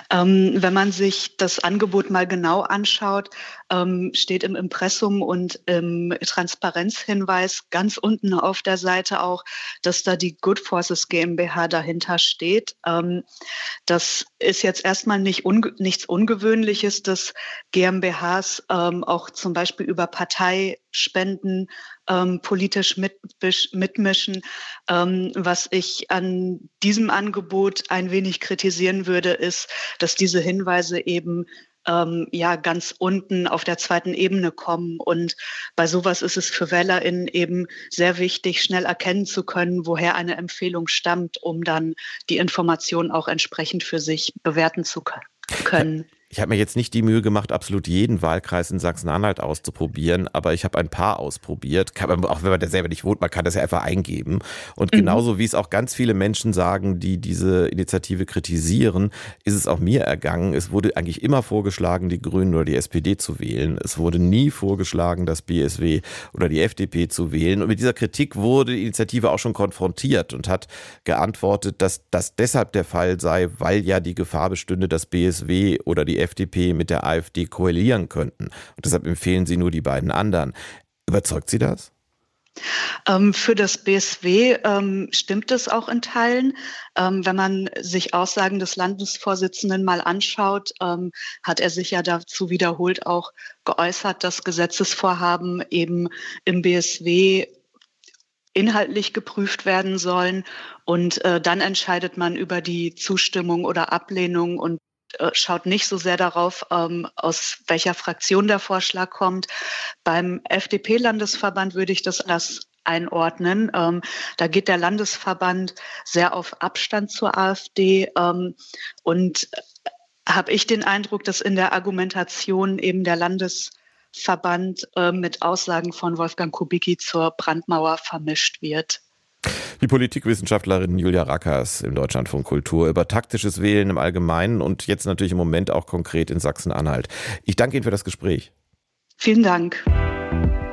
Wenn man sich das Angebot mal genau anschaut, steht im Impressum und im Transparenzhinweis ganz unten auf der Seite auch, dass da die Good Forces GmbH dahinter steht. Das ist jetzt erstmal nichts Ungewöhnliches, dass GmbHs auch zum Beispiel über Parteispenden politisch mitmischen. Was ich an diesem Angebot ein wenig kritisieren würde, ist, dass diese Hinweise eben ganz unten auf der zweiten Ebene kommen. Und bei sowas ist es für WählerInnen eben sehr wichtig, schnell erkennen zu können, woher eine Empfehlung stammt, um dann die Information auch entsprechend für sich bewerten zu können. Ich habe mir jetzt nicht die Mühe gemacht, absolut jeden Wahlkreis in Sachsen-Anhalt auszuprobieren, aber ich habe ein paar ausprobiert. Auch wenn man da selber nicht wohnt, man kann das ja einfach eingeben. Und genauso wie es auch ganz viele Menschen sagen, die diese Initiative kritisieren, ist es auch mir ergangen. Es wurde eigentlich immer vorgeschlagen, die Grünen oder die SPD zu wählen. Es wurde nie vorgeschlagen, das BSW oder die FDP zu wählen. Und mit dieser Kritik wurde die Initiative auch schon konfrontiert und hat geantwortet, dass das deshalb der Fall sei, weil ja die Gefahr bestünde, dass BSW oder die FDP mit der AfD koalieren könnten. Und deshalb empfehlen sie nur die beiden anderen. Überzeugt Sie das? Für das BSW stimmt es auch in Teilen. Wenn man sich Aussagen des Landesvorsitzenden mal anschaut, hat er sich ja dazu wiederholt auch geäußert, dass Gesetzesvorhaben eben im BSW inhaltlich geprüft werden sollen. Und dann entscheidet man über die Zustimmung oder Ablehnung und schaut nicht so sehr darauf, aus welcher Fraktion der Vorschlag kommt. Beim FDP-Landesverband würde ich das anders einordnen. Da geht der Landesverband sehr auf Abstand zur AfD und habe ich den Eindruck, dass in der Argumentation eben der Landesverband mit Aussagen von Wolfgang Kubicki zur Brandmauer vermischt wird. Die Politikwissenschaftlerin Julia Rakers im Deutschlandfunk Kultur über taktisches Wählen im Allgemeinen und jetzt natürlich im Moment auch konkret in Sachsen-Anhalt. Ich danke Ihnen für das Gespräch. Vielen Dank.